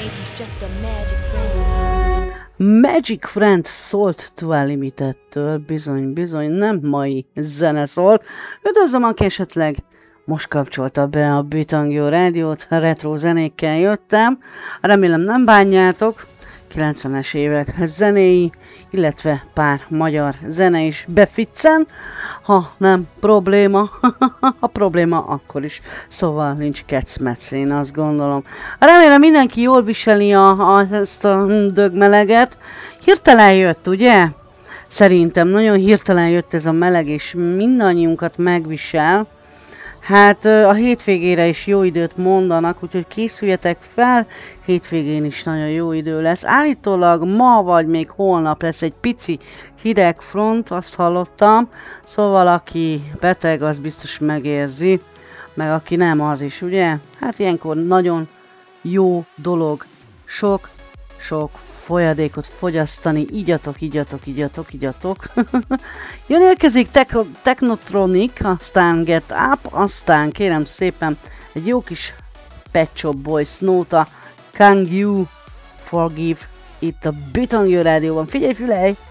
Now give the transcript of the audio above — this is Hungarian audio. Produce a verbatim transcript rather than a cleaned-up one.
Magic Friend szólt Too Limited-től, bizony, bizony, nem mai zene szólt. Üdvözlöm, aki esetleg most kapcsolta be a Bitangio rádiót, retro zenékkel jöttem. Remélem nem bánjátok, kilencvenes évek zenéi, illetve pár magyar zene is beficcen. Ha nem probléma, a probléma akkor is, szóval nincs kecmec, én azt gondolom. Remélem mindenki jól viseli a, a, ezt a dögmeleget. Hirtelen jött, ugye? Szerintem nagyon hirtelen jött ez a meleg, és mindannyiunkat megvisel. Hát a hétvégére is jó időt mondanak, úgyhogy készüljetek fel, hétvégén is nagyon jó idő lesz. Állítólag ma vagy még holnap lesz egy pici hideg front, azt hallottam, szóval aki beteg, az biztos megérzi, meg aki nem, az is, ugye? Hát ilyenkor nagyon jó dolog sok, sok folyadékot fogyasztani, igyatok, igyatok, igyatok, igyatok. Jön érkezik Technotronic, aztán Get Up, aztán kérem szépen egy jó kis Pet Shop Boys nóta, Can You Forgive, itt a Bitangio rádióban. Figyelj, figyelj!